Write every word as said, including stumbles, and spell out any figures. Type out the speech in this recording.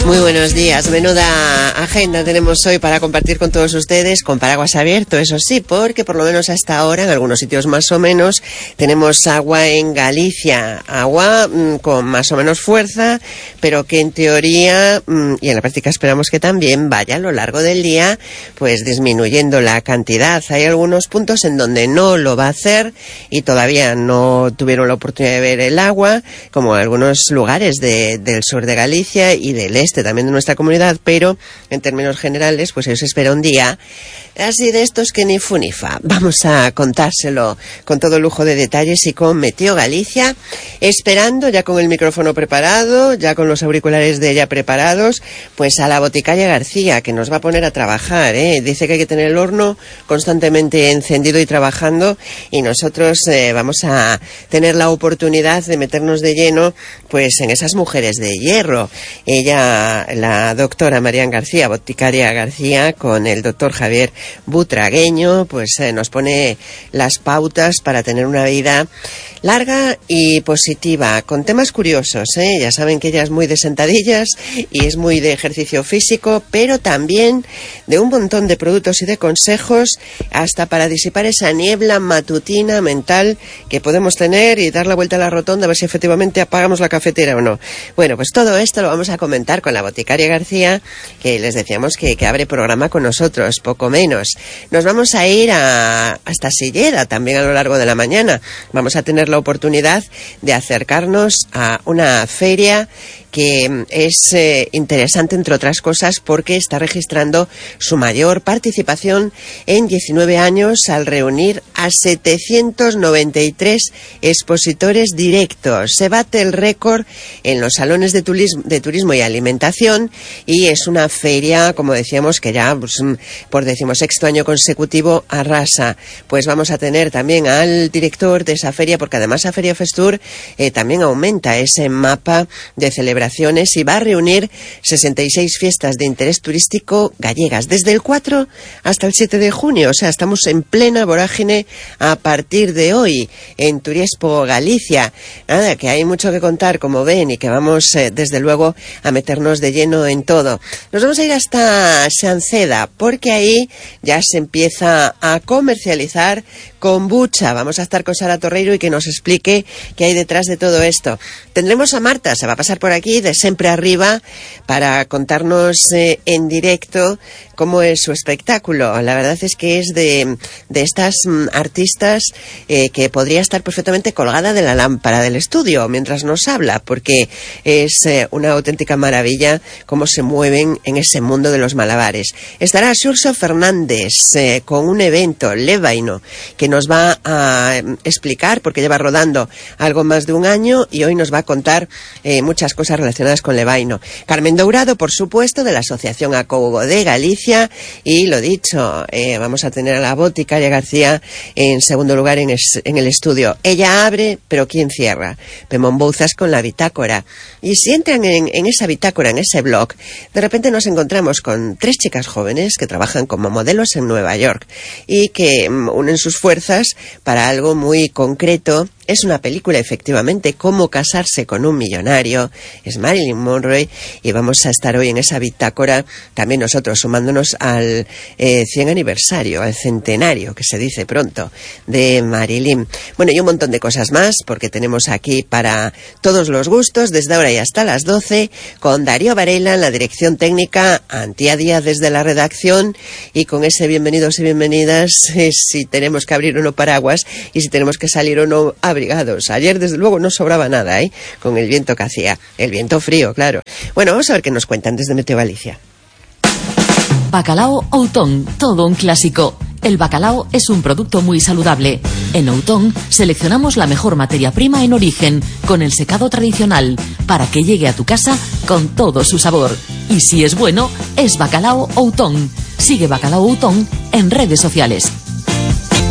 Muy buenos días. Menuda agenda tenemos hoy para compartir con todos ustedes, con paraguas abierto, eso sí, porque por lo menos hasta ahora, en algunos sitios más o menos, tenemos agua en Galicia. Agua mmm, con más o menos fuerza, pero que en teoría, mmm, y en la práctica esperamos que también vaya a lo largo del día, pues disminuyendo la cantidad. Hay algunos puntos en donde no lo va a hacer y todavía no tuvieron la oportunidad de ver el agua, como algunos lugares de, del sur de Galicia y del este también de nuestra comunidad, pero en términos generales pues se espera un día así de estos que ni fu ni fa. Vamos a contárselo con todo lujo de detalles y con Meteo Galicia, esperando ya con el micrófono preparado, ya con los auriculares de ella preparados, pues a la boticaria García, que nos va a poner a trabajar, ¿eh? Dice que hay que tener el horno constantemente encendido y trabajando, y nosotros eh, vamos a tener la oportunidad de meternos de lleno pues en esas mujeres de hierro. Ella, la doctora Marian García, boticaria García, con el doctor Javier Butragueño, pues eh, nos pone las pautas para tener una vida larga y positiva, con temas curiosos, ¿eh? Ya saben que ella es muy de sentadillas y es muy de ejercicio físico, pero también de un montón de productos y de consejos, hasta para disipar esa niebla matutina mental que podemos tener y dar la vuelta a la rotonda a ver si efectivamente apagamos la cafetera o no. Bueno, pues todo esto lo vamos a comentar con la boticaria García, que les decíamos que, que abre programa con nosotros, poco menos. Nos vamos a ir a, hasta Silleda también a lo largo de la mañana. Vamos a tener la oportunidad de acercarnos a una feria que es eh, interesante, entre otras cosas, porque está registrando su mayor participación en diecinueve años al reunir a setecientos noventa y tres expositores directos. Se bate el récord en los salones de turismo, de turismo y alimentación, y es una feria, como decíamos, que ya pues, por decimosexto año consecutivo arrasa. Pues vamos a tener también al director de esa feria, porque además a Feria Festur eh, también aumenta ese mapa de celebración y va a reunir sesenta y seis fiestas de interés turístico gallegas desde el cuatro hasta el siete de junio. O sea, estamos en plena vorágine a partir de hoy en Turiexpo Galicia. Nada, que hay mucho que contar, como ven, y que vamos eh, desde luego a meternos de lleno en todo. Nos vamos a ir hasta Sanceda, porque ahí ya se empieza a comercializar kombucha. Vamos a estar con Sara Torreiro y que nos explique qué hay detrás de todo esto. Tendremos a Marta, se va a pasar por aquí de Siempre Arriba para contarnos eh, en directo cómo es su espectáculo. La verdad es que es de, de estas mm, artistas eh, que podría estar perfectamente colgada de la lámpara del estudio mientras nos habla, porque es eh, una auténtica maravilla cómo se mueven en ese mundo de los malabares. Estará Xurxo Fernández eh, con un evento, Levaino, que nos va a eh, explicar, porque lleva rodando algo más de un año y hoy nos va a contar eh, muchas cosas relacionadas con Levaino. Carmen Dourado, por supuesto, de la Asociación Acobo de Galicia, y lo dicho, eh, vamos a tener a la boticaria García en segundo lugar en, es, en el estudio. Ella abre, pero ¿quién cierra? Pemón Bouzas con la bitácora. Y si entran en, en esa bitácora, en ese blog, de repente nos encontramos con tres chicas jóvenes que trabajan como modelos en Nueva York y que um, unen sus fuerzas para algo muy concreto. Es una película, efectivamente, Cómo casarse con un millonario. Es Marilyn Monroe y vamos a estar hoy en esa bitácora también nosotros sumándonos al eh, cien aniversario, al centenario, que se dice pronto, de Marilyn. Bueno, y un montón de cosas más, porque tenemos aquí para todos los gustos, desde ahora y hasta las doce, con Darío Varela en la dirección técnica, Antía Díaz desde la redacción, y con ese bienvenidos y bienvenidas, eh, si tenemos que abrir o no paraguas y si tenemos que salir o no abrigados. Ayer, desde luego, no sobraba nada, ¿eh? Con el viento que hacía. El viento frío, claro. Bueno, vamos a ver qué nos cuentan desde Meteo Galicia. Bacalao Outón, todo un clásico. El bacalao es un producto muy saludable. En Outón seleccionamos la mejor materia prima en origen, con el secado tradicional, para que llegue a tu casa con todo su sabor. Y si es bueno, es Bacalao Outón. Sigue Bacalao Outón en redes sociales.